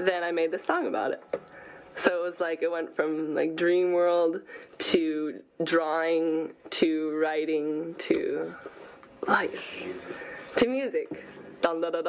then I made this song about it. So it was like, it went from like dream world to drawing to writing to life to music. Dun, da, da, da.